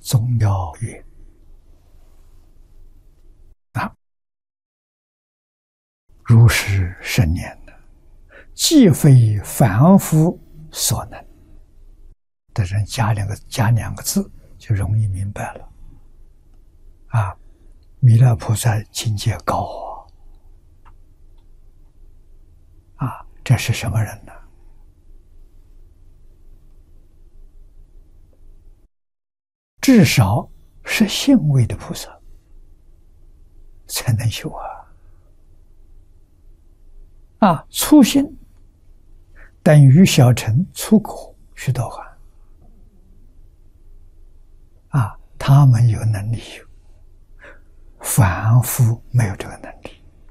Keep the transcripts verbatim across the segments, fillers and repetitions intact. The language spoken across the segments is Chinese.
宗要曰：啊，如是甚念呢，既非凡夫所能。的人加两个加两个字，就容易明白了。啊，弥勒菩萨境界高啊！啊，这是什么人呢？至少是信位的菩萨才能修啊！啊，粗心等于小乘粗口须多洹。啊，他们有能力有，凡夫没有这个能力。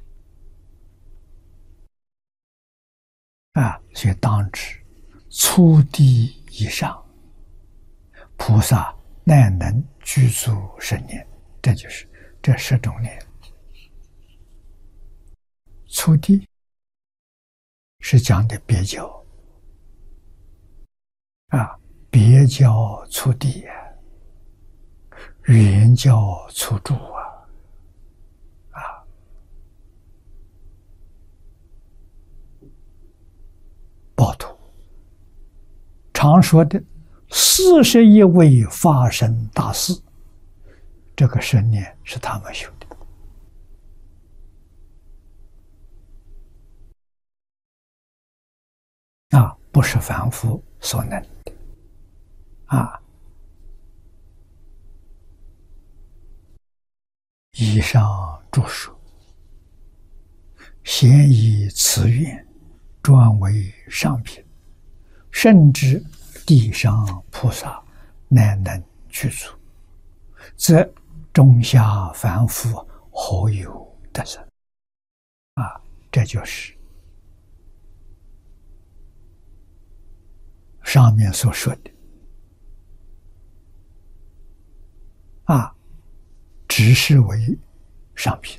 啊，所以当知初地以上，菩萨乃能具足十念，这就是这十种念。初地是讲的别教，啊，别教初地呀。圆教初住啊，啊，报土常说的四十一位发生大事，这个十年是他们修的啊，不是凡夫所能的啊。以上著述，咸以此愿专为上品，甚至地上菩萨乃能具足，则中下凡夫何有得生？啊，这就是上面所说的啊。只是为上品，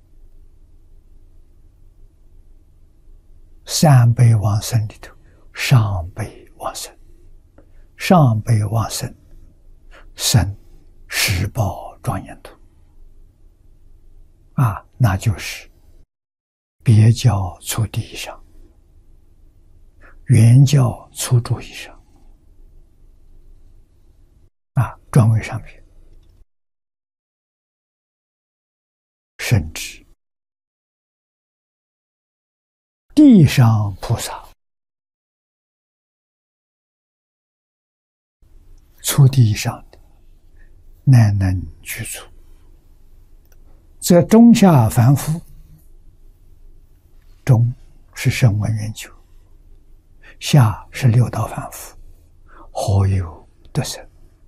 三辈往生里头，上辈往生，上辈往生，生十报庄严土，啊，那就是别教初地以上，圆教初住以上，啊，专为上品。甚至地上菩萨初地以上的乃能具足，则中下凡夫，中是声闻缘觉，下是六道凡夫，何有得生？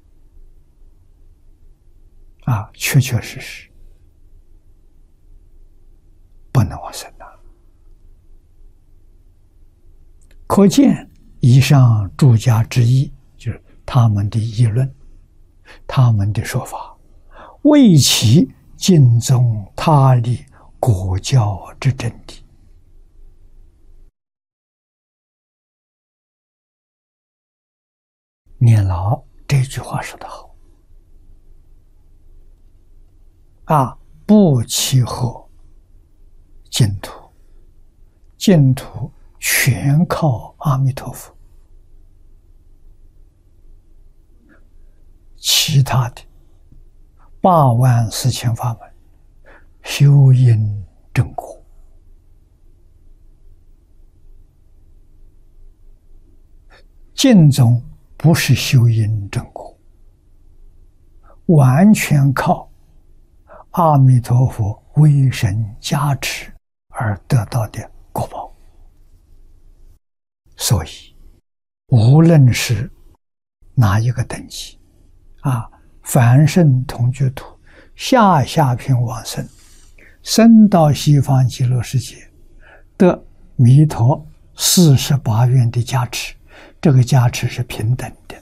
啊，确确实实不能往生的。可见以上诸家之意，就是他们的议论，他们的说法，为其尽宗他立国教之真谛。念老这句话说得好啊，不契合净土，净土全靠阿弥陀佛，其他的八万四千法门修因正果，净宗不是修因正果，完全靠阿弥陀佛威神加持而得到的果报。所以无论是哪一个等级啊，凡圣同居土，下下品往生，升到西方极乐世界，得弥陀四十八愿的加持，这个加持是平等的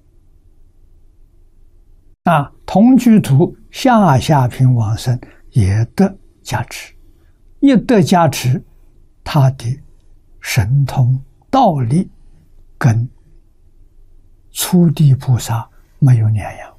啊。同居土下下品往生也得加持，一得加持，他的神通道力跟初地菩萨没有两样。